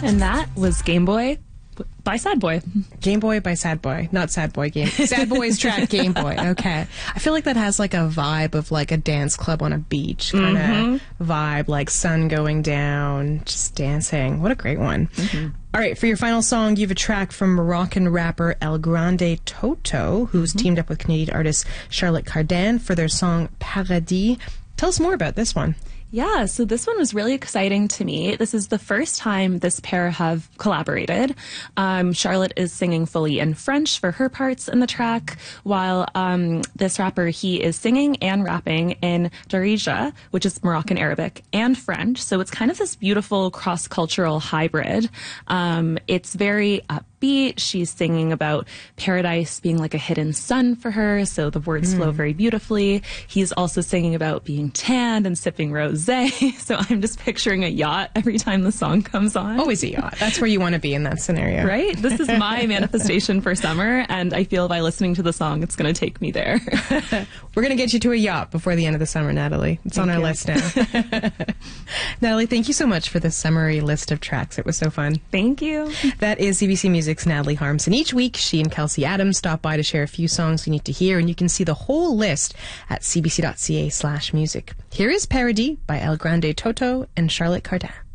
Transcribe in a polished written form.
And that was Game Boy by Sad Boy. Game Boy by Sad Boy. Not Sad Boy Game. Sad Boy's track Game Boy. Okay. I feel like that has like a vibe of like a dance club on a beach kind of vibe, like sun going down, just dancing. What a great one. All right, for your final song, you have a track from Moroccan rapper El Grande Toto, who's teamed up with Canadian artist Charlotte Cardin for their song Paradis. Tell us more about this one. Yeah, so this one was really exciting to me. This is the first time this pair have collaborated. Charlotte is singing fully in French for her parts in the track, while this rapper, he is singing and rapping in Darija, which is Moroccan Arabic, and French. So it's kind of this beautiful cross-cultural hybrid. It's very upbeat. She's singing about paradise being like a hidden sun for her, so the words flow very beautifully. He's also singing about being tanned and sipping rosé, so I'm just picturing a yacht every time the song comes on. Always a yacht. That's where you want to be in that scenario. Right? This is my manifestation for summer, and I feel by listening to the song, it's going to take me there. We're going to get you to a yacht before the end of the summer, Natalie. It's on our list now. Natalie, thank you so much for this summary list of tracks. It was so fun. Thank you. That is CBC Music's Natalie Harms. And each week, she and Kelsey Adams stop by to share a few songs you need to hear, and you can see the whole list at cbc.ca/music. Here is Paradis by El Grande Toto and Charlotte Cardin.